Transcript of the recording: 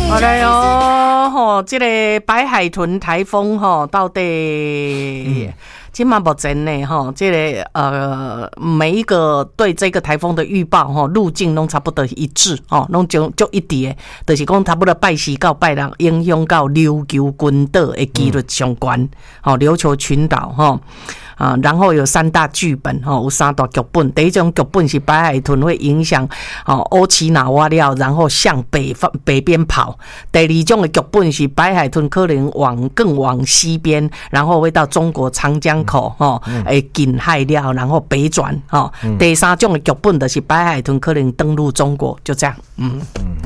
好来哦，吼，这个白海豚台风吼，到底今嘛目前呢，吼，这个每一个对这个台风的预报吼，路径拢差不多一致吼，拢就一致的，就是讲差不多拜四到拜六影响到琉球群岛的几率相关，吼，琉球群岛吼。然后有3大剧本有3大剧本。第一种剧本是白海豚会影响欧奇纳瓦了，然后向北边跑。第二种的剧本是白海豚可能更往西边，然后会到中国长江口近海了，然后北转第三种的剧本就是白海豚可能登陆中国，就这样。